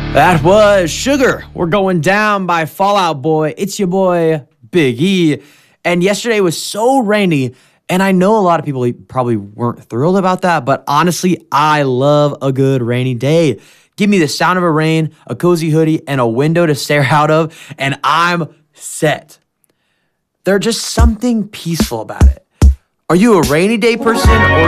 That was Sugar. We're going down by Fall Out Boy. It's your boy, Big E. And yesterday was so rainy, and I know a lot of people probably weren't thrilled about that, but honestly, I love a good rainy day. Give me the sound of a rain, a cozy hoodie, and a window to stare out of, and I'm set. There's just something peaceful about it. Are you a rainy day person or